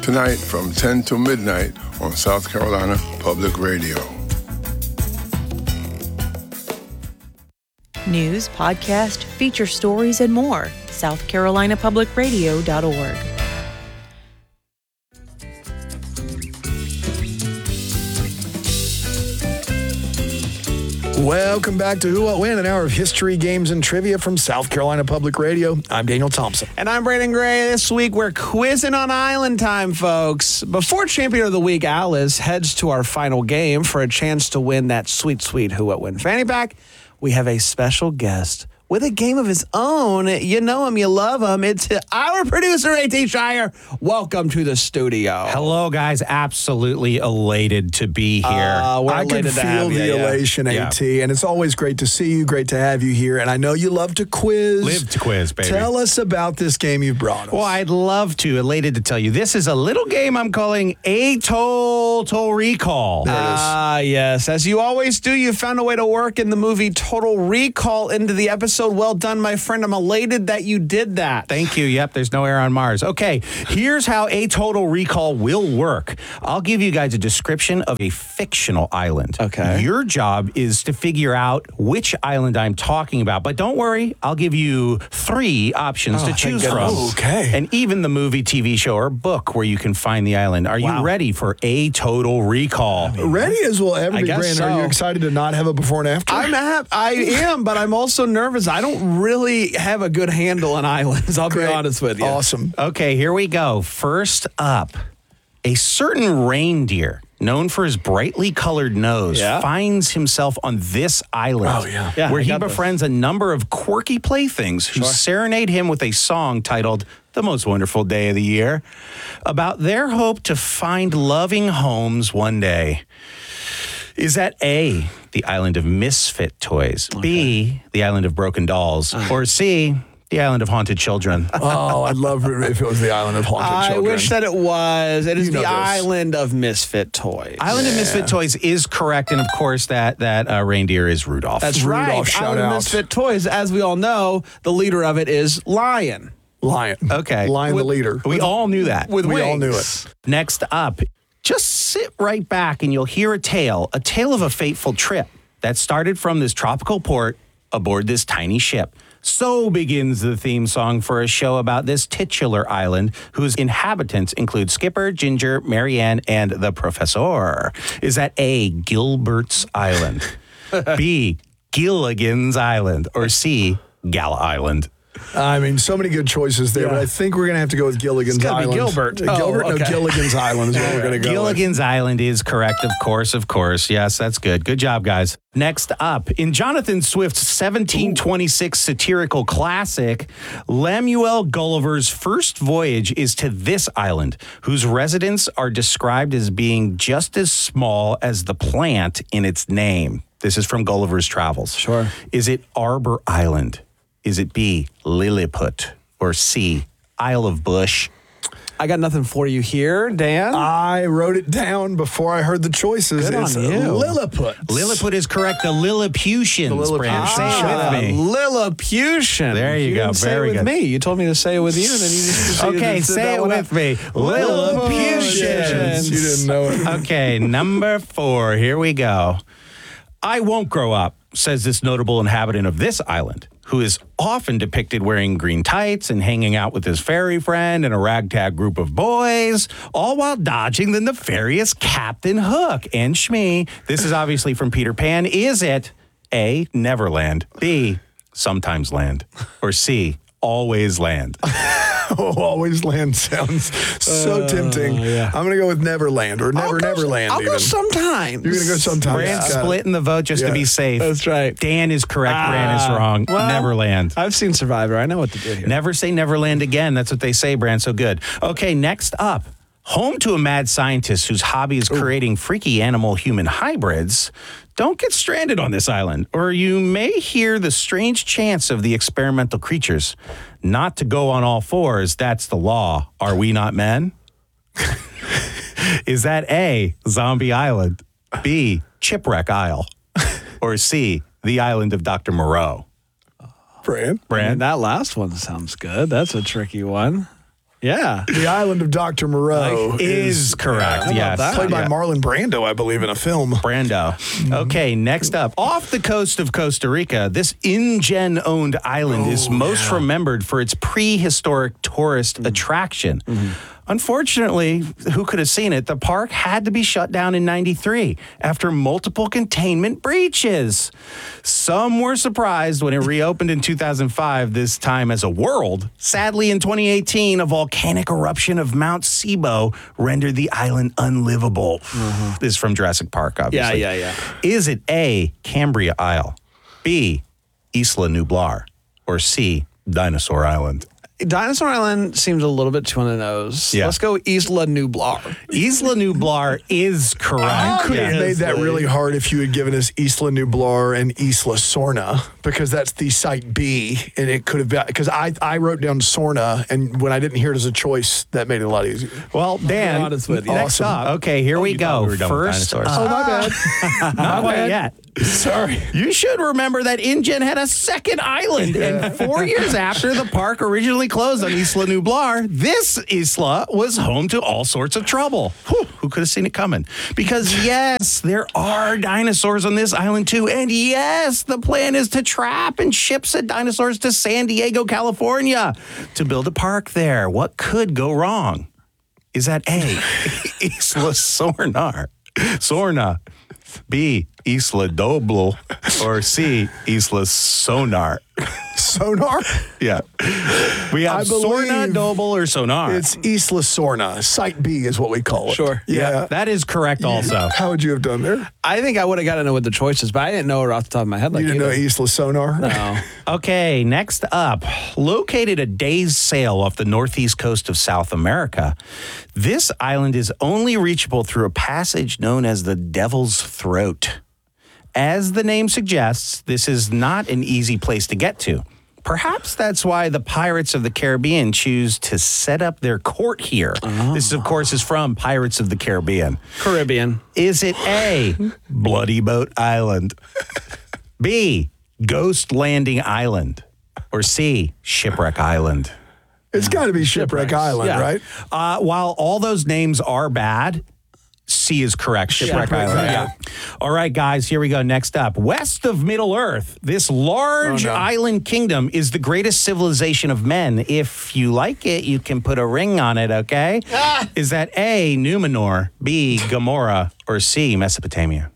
tonight from 10 to midnight on South Carolina Public Radio. News, podcast, feature stories, and more. SouthCarolinaPublicRadio.org. Welcome back to Who, What, When, an hour of history, games, and trivia from South Carolina Public Radio. I'm Daniel Thompson. And I'm Brandon Gray. This week, we're quizzing on Island time, folks. Before Champion of the Week, Alice heads to our final game for a chance to win that sweet, sweet Who, What, When fanny pack. We have a special guest with a game of his own. You know him, you love him. It's our producer, A.T. Shire. Welcome to the studio. Hello, guys. Absolutely elated to be here. I can feel the elation, A.T., and it's always great to see you, great to have you here. And I know you love to quiz. Live to quiz, baby. Tell us about this game you've brought us. Well, I'd love to. Elated to tell you. This is a little game I'm calling A Total Recall. Yes. As you always do, you found a way to work in the movie Total Recall into the episode. Well done, my friend. I'm elated that you did that. Thank you. Yep, there's no air on Mars. Okay, here's how A Total Recall will work. I'll give you guys a description of a fictional island. Okay. Your job is to figure out which island I'm talking about. But don't worry, I'll give you 3 options to choose from. Okay. And even the movie, TV show, or book where you can find the island. Are you ready for A Total Recall? Ready as we'll ever I be, guess Brandon. so. Are you excited to not have a before and after? I am, but I'm also nervous. I don't really have a good handle on islands, I'll be honest with you. Awesome. Okay, here we go. First up, a certain reindeer known for his brightly colored nose finds himself on this island where he befriends a number of quirky playthings who serenade him with a song titled The Most Wonderful Day of the Year about their hope to find loving homes one day. Is that A, the island of misfit toys, B, the island of broken dolls, or C, the island of haunted children? Oh, I'd love it if it was the island of haunted children. I wish that it was. It is the island of misfit toys. Island of Misfit Toys is correct, and of course that reindeer is Rudolph. That's right. Rudolph, shout Island of out. Misfit Toys, as we all know, the leader of it is Lion. Lion. Okay. Lion the leader. We all knew that. With We wings. all knew it. Next up, just sit right back and you'll hear a tale of a fateful trip that started from this tropical port aboard this tiny ship. So begins the theme song for a show about this titular island whose inhabitants include Skipper, Ginger, Marianne, and the Professor. Is that A, Gilbert's Island, B, Gilligan's Island, or C, Gala Island? I mean, so many good choices there, but I think we're going to have to go with Gilligan's gotta be Island. Gilbert. Gilligan's Island is what we're going to go Gilligan's Island is correct, of course. Yes, that's good. Good job, guys. Next up, in Jonathan Swift's 1726 satirical classic, Lemuel Gulliver's first voyage is to this island, whose residents are described as being just as small as the plant in its name. This is from Gulliver's Travels. Sure. Is it Arbor Island? Is it B, Lilliput, or C, Isle of Bush? I got nothing for you here, Dan. I wrote it down before I heard the choices. Good on It's you. Lilliput. Lilliput is correct. The Lilliputians, Brand. Say it with me. Lilliputian. There you go. Didn't say Very it with good. me. You told me to say it with you, and then you just Okay, say it with me. Lilliputians. You didn't know it. Okay, number 4. Here we go. I won't grow up, says this notable inhabitant of this island, who is often depicted wearing green tights and hanging out with his fairy friend and a ragtag group of boys, all while dodging the nefarious Captain Hook and Shmi. This is obviously from Peter Pan. Is it A, Neverland, B, Sometimes Land, or C, Always Land? Always Land sounds so tempting. I'm going to go with Neverland or Neverland. I'll go sometimes. You're going to go sometimes. Brand splitting the vote just to be safe. That's right. Dan is correct. Brand is wrong. Well, Neverland. I've seen Survivor. I know what to do here. Never say Neverland again. That's what they say, Brand. So good. Okay, next up. Home to a mad scientist whose hobby is creating freaky animal-human hybrids, don't get stranded on this island, or you may hear the strange chants of the experimental creatures. Not to go on all fours, that's the law. Are we not men? Is that A, Zombie Island, B, Chipwreck Isle, or C, the island of Dr. Moreau? Brand. And that last one sounds good. That's a tricky one. Yeah. The Island of Dr. Moreau is correct. Yes. Played by Marlon Brando, I believe, in a film. Brando. Okay, next up. Off the coast of Costa Rica, this InGen-owned island is most remembered for its prehistoric tourist attraction. Unfortunately, who could have seen it? The park had to be shut down in 93 after multiple containment breaches. Some were surprised when it reopened in 2005, this time as a world. Sadly, in 2018, a volcanic eruption of Mount Sibo rendered the island unlivable. This is from Jurassic Park, obviously. Yeah. Is it A, Cambria Isle, B, Isla Nublar, or C, Dinosaur Island? Dinosaur Island seems a little bit too on the nose. Yeah. Let's go Isla Nublar. Isla Nublar is correct. You could have made that really hard if you had given us Isla Nublar and Isla Sorna, because that's the site B, and it could have been, because I wrote down Sorna, and when I didn't hear it as a choice, that made it a lot easier. Well, Dan, honest with you. next up. Okay, here we go. We were done with First, dinosaurs. Oh, my bad. not quite yet. Sorry. You should remember that InGen had a second island, and 4 years after the park originally closed on Isla Nublar, this isla was home to all sorts of trouble. Who could have seen it coming? Because yes, there are dinosaurs on this island too, and yes, the plan is to trap and ship said dinosaurs to San Diego, California, to build a park there. What could go wrong? Is that A, Isla Sorna, B, Isla Doble, or C, Isla Sonar? Sonar? Yeah. We have I believe Sorna, Doble, or Sonar. It's Isla Sorna. Site B is what we call it. Sure. Yeah. That is correct also. How would you have done there? I think I would have got to know what the choices, but I didn't know it off the top of my head. Like You didn't know Isla Sonar? No. Okay, next up. Located a day's sail off the northeast coast of South America, this island is only reachable through a passage known as the Devil's Throat. As the name suggests, this is not an easy place to get to. Perhaps that's why the Pirates of the Caribbean choose to set up their court here. This, of course, is from Pirates of the Caribbean. Caribbean. Is it A, Bloody Boat Island, B, Ghost Landing Island, or C, Shipwreck Island? It's got to be Shipwreck Island, Yeah. right? While all those names are bad, C is correct. Shipwreck Island. Yeah. All right, guys, here we go. Next up. West of Middle Earth, this large island kingdom is the greatest civilization of men. If you like it, you can put a ring on it, okay? Is that A, Numenor, B, Gomorrah, or C, Mesopotamia?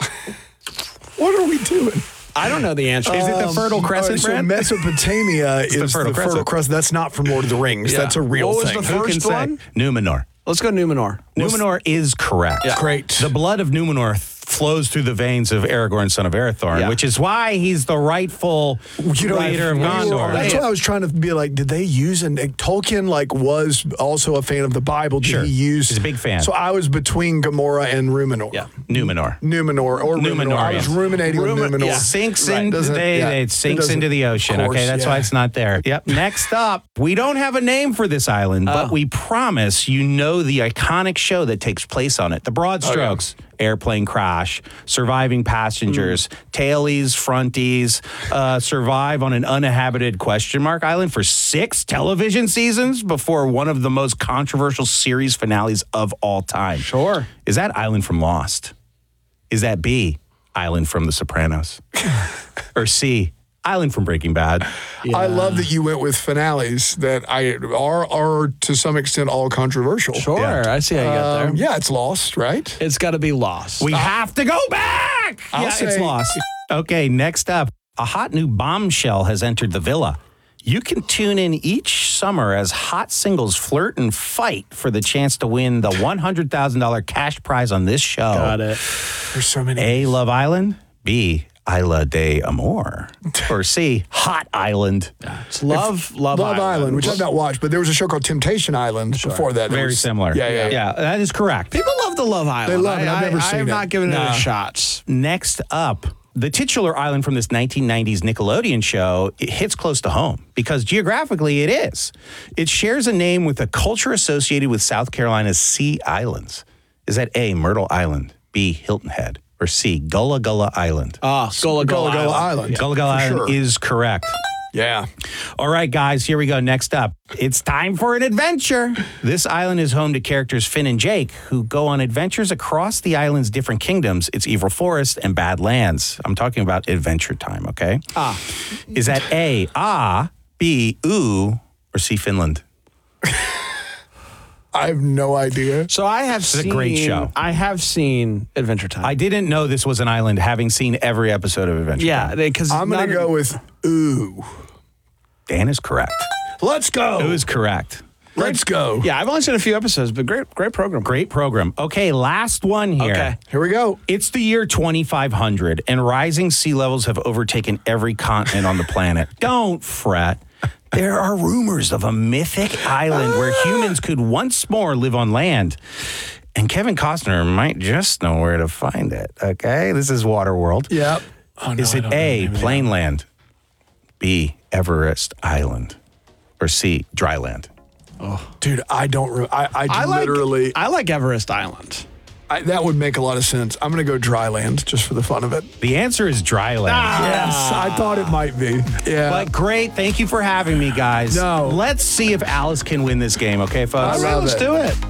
What are we doing? I don't know the answer. Is it the Fertile Crescent, So Brent? Mesopotamia is the Fertile Crescent. That's not from Lord of the Rings. Yeah. That's a real What was thing. the Who can first say? one? Numenor. Let's go Numenor. Numenor is correct. Great. The blood of Numenor flows through the veins of Aragorn, son of Arathorn, which is why he's the rightful leader of Gondor. That's what I was trying to be like. Did they use Tolkien was also a fan of the Bible? Did he use? He's a big fan. So I was between Gomorrah and Rumenor. Yeah. Numenor. Numenor or Rumenor. I was ruminating on Numenor. yeah. Sinks Right. into it sinks into the ocean. Of course, Okay, that's why it's not there. Yep. Next up, we don't have a name for this island, but we promise you know the iconic show that takes place on it. The Broad Strokes. Airplane crash, surviving passengers, tailies, fronties, survive on an uninhabited ? Island for 6 television seasons before one of the most controversial series finales of all time. Sure. Is that Island from Lost? Is that B, Island from The Sopranos? Or C, Island from Breaking Bad? I love that you went with finales that are to some extent all controversial. Sure. I see how you got there. Yeah, it's Lost, right? It's got to be Lost. We have to go back. I'll It's say- Lost. Okay, next up. A hot new bombshell has entered the villa. You can tune in each summer as hot singles flirt and fight for the chance to win the $100,000 cash prize on this show. Got it. There's so many. A, Love Island. B, Isla de Amor. Or C, Hot Island. It's Love Island, which I've not watched, but there was a show called Temptation Island before that. Very similar. Yeah. That is correct. People love the Love Island. They love it. I've never I seen have it. not given it a shot. Next up, the titular island from this 1990s Nickelodeon show, it hits close to home because geographically it is. It shares a name with a culture associated with South Carolina's Sea Islands. Is that A, Myrtle Island, B, Hilton Head, or C, Gullah Gullah Island? Gullah Gullah Island. Island. Gullah Gullah For Island sure. is correct. Yeah. All right, guys, here we go. Next up, it's time for an adventure. This island is home to characters Finn and Jake, who go on adventures across the island's different kingdoms, its evil forest and bad lands. I'm talking about Adventure Time, okay? Is that A, B, ooh, or C, Finland? I have no idea. So I have seen a great show. I have seen Adventure Time. I didn't know this was an island, having seen every episode of Adventure Time. Yeah, because I'm going to go with ooh. Dan is correct. Let's go. It was correct. Let's go. Yeah, I've only seen a few episodes, but great program. Great program. Okay, last one here. Okay. Here we go. It's the year 2500, and rising sea levels have overtaken every continent on the planet. Don't fret. There are rumors of a mythic island where humans could once more live on land. And Kevin Costner might just know where to find it, okay? This is Waterworld. Yep. Oh, no, Is it A, Plainland, B, Everest Island, or C, Dryland? Dude, I don't. I literally. I like Everest Island. That would make a lot of sense. I'm going to go Dryland just for the fun of it. The answer is Dryland. Yes, I thought it might be. Yeah. But great. Thank you for having me, guys. No. Let's see if Alice can win this game, okay, folks? I love Let's it. do it.